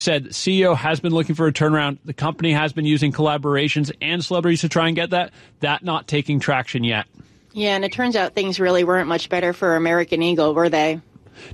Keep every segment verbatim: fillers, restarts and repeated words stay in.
said C E O has been looking for a turnaround. The company has been using collaborations and celebrities to try and get that. That not taking traction yet. Yeah, and it turns out things really weren't much better for American Eagle, were they?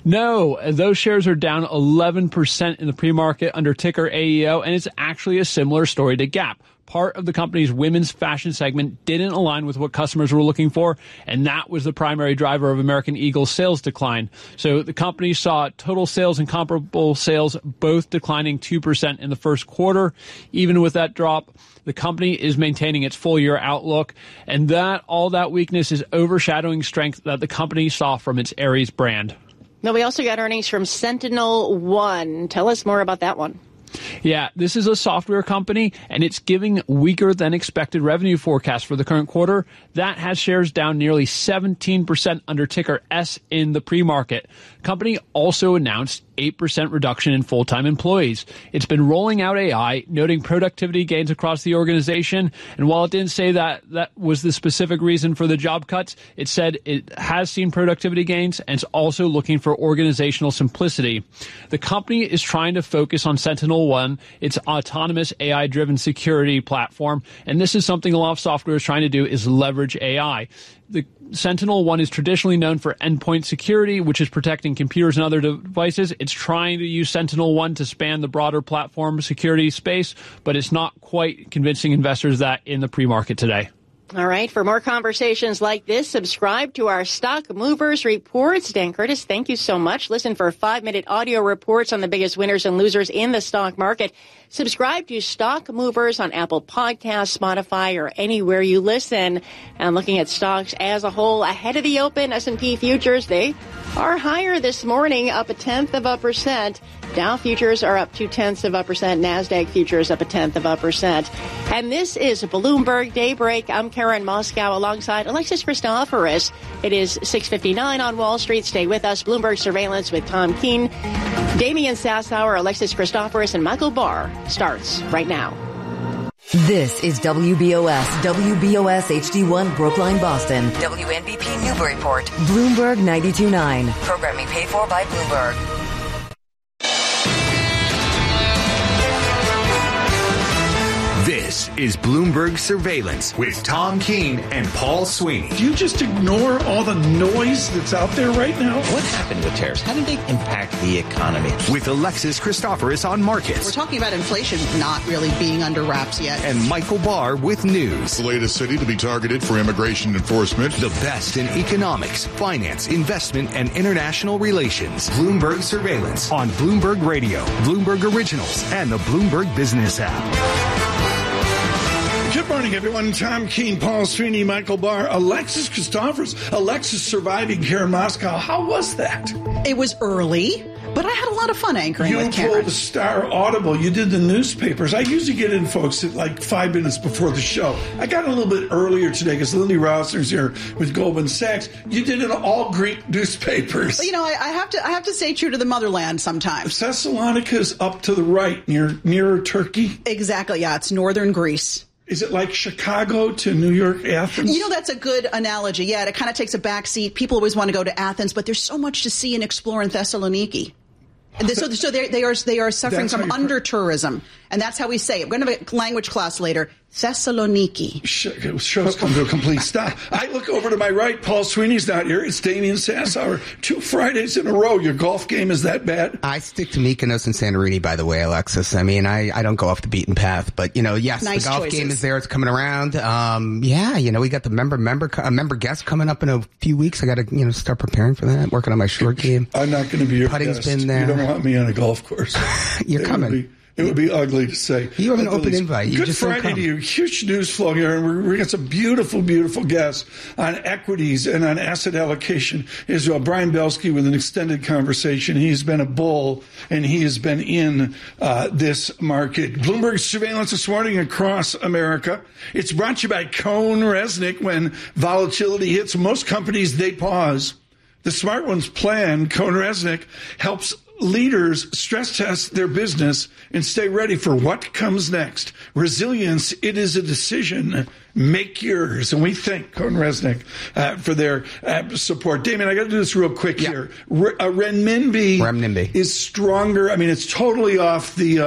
No, those shares are down eleven percent in the pre-market under ticker A E O, and it's actually a similar story to Gap. Part of the company's women's fashion segment didn't align with what customers were looking for, and that was the primary driver of American Eagle's sales decline. So the company saw total sales and comparable sales both declining two percent in the first quarter. Even with that drop, the company is maintaining its full-year outlook, and that all that weakness is overshadowing strength that the company saw from its Aries brand. Now, we also got earnings from Sentinel One. Tell us more about that one. Yeah, this is a software company, and it's giving weaker than expected revenue forecast for the current quarter. That has shares down nearly seventeen percent under ticker S in the pre-market. Company also announced eight percent reduction in full-time employees. It's been rolling out A I, noting productivity gains across the organization. And while it didn't say that that was the specific reason for the job cuts, it said it has seen productivity gains and it's also looking for organizational simplicity. The company is trying to focus on Sentinel One, its autonomous A I-driven security platform. And this is something a lot of software is trying to do, is leverage A I. The Sentinel One is traditionally known for endpoint security, which is protecting computers and other devices. It's trying to use Sentinel One to span the broader platform security space, but it's not quite convincing investors that in the pre-market today. All right. For more conversations like this, subscribe to our Stock Movers Reports. Dan Curtis, thank you so much. Listen for five-minute audio reports on the biggest winners and losers in the stock market. Subscribe to Stock Movers on Apple Podcasts, Spotify, or anywhere you listen. And looking at stocks as a whole, ahead of the open, S and P futures, they are higher this morning, up a tenth of a percent. Dow futures are up two tenths of a percent. NASDAQ futures up a tenth of a percent. And this is Bloomberg Daybreak. I'm Karen Moscow alongside Alexis Christoforous. It is six fifty-nine on Wall Street. Stay with us. Bloomberg Surveillance with Tom Keene, Damian Sassower, Alexis Christoforous, and Michael Barr starts right now. This is W B O S, W B O S H D one Brookline, Boston. W N B P Newburyport. Bloomberg ninety-two point nine. Programming paid for by Bloomberg. This is Bloomberg Surveillance with Tom Keene and Paul Sweeney. Do you just ignore all the noise that's out there right now? What happened with tariffs? How did they impact the economy? With Alexis Christoforous on markets. We're talking about inflation not really being under wraps yet. And Michael Barr with news. The latest city to be targeted for immigration enforcement. The best in economics, finance, investment, and international relations. Bloomberg Surveillance on Bloomberg Radio, Bloomberg Originals, and the Bloomberg Business app. Good morning, everyone. Tom Keene, Paul Sweeney, Michael Barr, Alexis Christoforous. Alexis surviving here in Moscow. How was that? It was early, but I had a lot of fun anchoring you with Karen. You told Star Audible. You did the newspapers. I usually get in, folks, at like five minutes before the show. I got a little bit earlier today because Lindy Rossner's here with Goldman Sachs. You did it all Greek newspapers. Well, you know, I, I have to I have to stay true to the motherland sometimes. Thessalonika's up to the right, near near Turkey. Exactly, yeah. It's northern Greece. Is it like Chicago to New York, Athens? You know, that's a good analogy. Yeah, it kind of takes a back seat. People always want to go to Athens, but there's so much to see and explore in Thessaloniki. So, so they, they are they are suffering that's from under-tourism, and that's how we say it. We're going to have a language class later. Thessaloniki. Show's come to a complete stop. I look over to my right. Paul Sweeney's not here. It's Damian Sassower. Two Fridays in a row. Your golf game is that bad? I stick to Mykonos and Santorini, by the way, Alexis. I mean, I, I don't go off the beaten path. But, you know, yes, nice the golf choices. Game is there. It's coming around. Um, yeah, you know, we got the member member uh, member guest coming up in a few weeks. I got to, you know, start preparing for that, working on my short game. I'm not going to be your Putting's guest. Been there. You don't want me on a golf course. You're it coming. Would be, it would be ugly to say. You have an open invite. You Good just Friday to you. Huge news flow here. And we're, we got some beautiful, beautiful guests on equities and on asset allocation as well. Brian Belsky with an extended conversation. He's been a bull, and he has been in uh, this market. Bloomberg Surveillance this morning across America. It's brought to you by Cohn Resnick. When volatility hits most companies, they pause. The smart ones plan. Cohn Resnick helps leaders stress test their business and stay ready for what comes next. Resilience, it is a decision. Make yours. And we thank Cohen Resnick uh, for their uh, support. Damien, I got to do this real quick yeah. here. R- uh, renminbi, renminbi is stronger. I mean, it's totally off the... Uh,